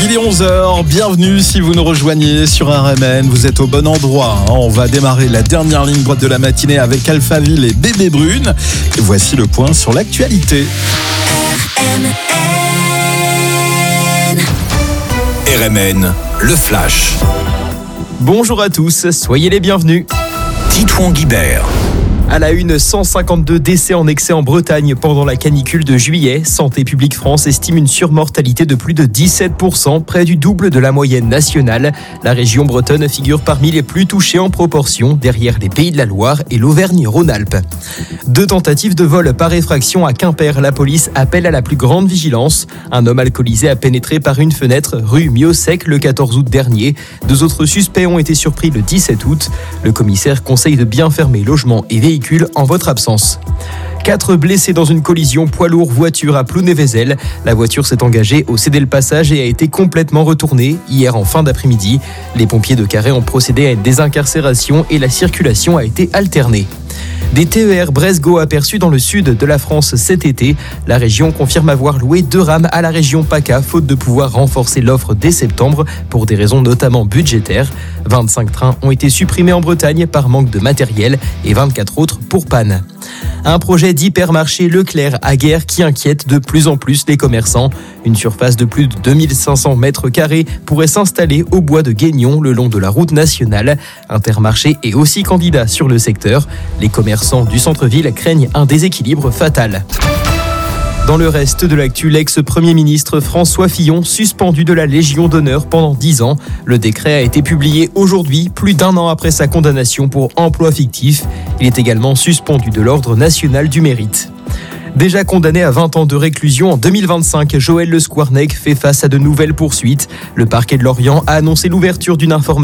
Il est 11h, bienvenue si vous nous rejoignez sur RMN, vous êtes au bon endroit. On va démarrer la dernière ligne droite de la matinée avec Alphaville et Bébé Brune. Et voici le point sur l'actualité. RMN, le flash. Bonjour à tous, soyez les bienvenus. Titouan Guibert. À la une, 152 décès en excès en Bretagne pendant la canicule de juillet. Santé publique France estime une surmortalité de plus de 17%, près du double de la moyenne nationale. La région bretonne figure parmi les plus touchées en proportion, derrière les Pays de la Loire et l'Auvergne-Rhône-Alpes. 2 tentatives de vol par effraction à Quimper. La police appelle à la plus grande vigilance. Un homme alcoolisé a pénétré par une fenêtre rue Miossec le 14 août dernier. 2 autres suspects ont été surpris le 17 août. Le commissaire conseille de bien fermer logements et véhicules en votre absence. 4 blessés dans une collision poids lourd voiture à Plounévézel. La voiture s'est engagée au cédé-le-passage et a été complètement retournée hier en fin d'après-midi. Les pompiers de Carhaix ont procédé à une désincarcération et la circulation a été alternée. Des TER Brest-Go aperçus dans le sud de la France cet été. La région confirme avoir loué 2 rames à la région PACA, faute de pouvoir renforcer l'offre dès septembre, pour des raisons notamment budgétaires. 25 trains ont été supprimés en Bretagne par manque de matériel et 24 autres pour panne. Un projet d'hypermarché Leclerc à Guer qui inquiète de plus en plus les commerçants. Une surface de plus de 2500 mètres carrés pourrait s'installer au bois de Guignon le long de la route nationale. Intermarché est aussi candidat sur le secteur. Les commerçants du centre-ville craignent un déséquilibre fatal. Dans le reste de l'actu, l'ex-premier ministre François Fillon suspendu de la Légion d'honneur pendant 10 ans. Le décret a été publié aujourd'hui, plus d'1 an après sa condamnation pour emploi fictif. Il est également suspendu de l'Ordre national du mérite. Déjà condamné à 20 ans de réclusion en 2025, Joël Le Squarnec fait face à de nouvelles poursuites. Le parquet de Lorient a annoncé l'ouverture d'une information